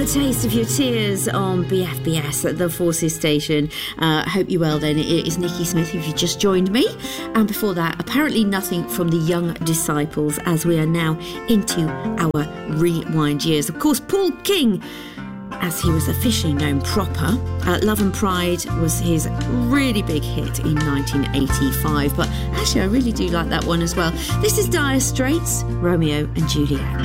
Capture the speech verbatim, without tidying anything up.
The Taste of Your Tears on B F B S at the Forces Station. Uh, hope you're well then. It is Nikki Smith if you just joined me. And before that, apparently nothing from the Young Disciples, as we are now into our rewind years. Of course, Paul King, as he was officially known proper. Uh, Love and Pride was his really big hit in nineteen eighty-five. But actually, I really do like that one as well. This is Dire Straits, Romeo and Juliet.